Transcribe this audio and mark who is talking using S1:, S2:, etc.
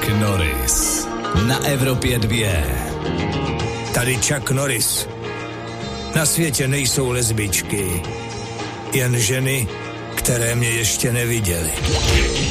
S1: Chuck Norris na Evropě 2.
S2: Tady Chuck Norris. Na světě nejsou lesbičky, jen ženy, které mě ještě neviděly.